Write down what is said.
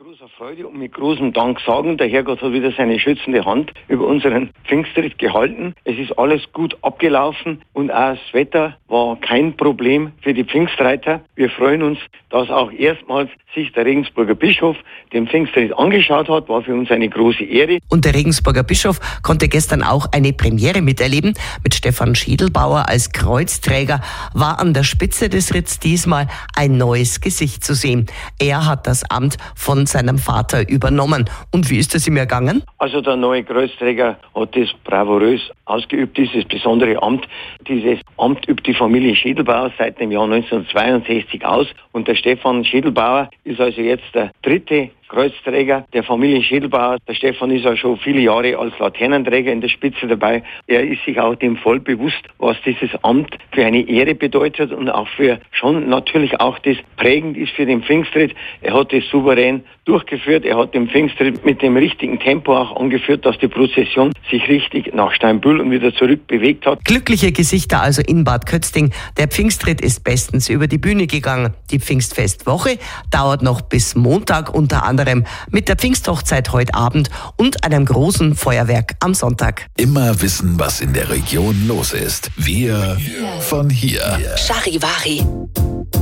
großer Freude und mit großem Dank sagen, der Herrgott hat wieder seine schützende Hand über unseren Pfingstritt gehalten. Es ist alles gut abgelaufen und auch das Wetter war kein Problem für die Pfingstreiter. Wir freuen uns, dass auch erstmals sich der Regensburger Bischof den Pfingstritt angeschaut hat, war für uns eine große Ehre. Und der Regensburger Bischof konnte gestern auch eine Premiere miterleben. Mit Stefan Schiedelbauer als Kreuzträger war an der Spitze des Ritts diesmal ein neues Gesicht zu sehen. Er hat das Amt von seinem Vater übernommen. Und wie ist es ihm ergangen? Also der neue Kreuzträger hat das bravourös ausgeübt, dieses besondere Amt. Dieses Amt übt die Familie Schiedelbauer seit dem Jahr 1962 aus. Und der Stefan Schiedelbauer ist also jetzt der dritte Kreuzträger der Familie Schiedelbauer. Der Stefan ist ja schon viele Jahre als Laternenträger in der Spitze dabei. Er ist sich auch dem voll bewusst, was dieses Amt für eine Ehre bedeutet und auch für schon natürlich auch das prägend ist für den Pfingstritt. Er hat das souverän durchgeführt. Er hat den Pfingstritt mit dem richtigen Tempo auch angeführt, dass die Prozession sich richtig nach Steinbühl und wieder zurück bewegt hat. Glückliche Gesichter also in Bad Kötzting. Der Pfingstritt ist bestens über die Bühne gegangen. Die Pfingstfestwoche dauert noch bis Montag, unter anderem mit der Pfingsthochzeit heute Abend und einem großen Feuerwerk am Sonntag. Immer wissen, was in der Region los ist. Wir von hier. Charivari.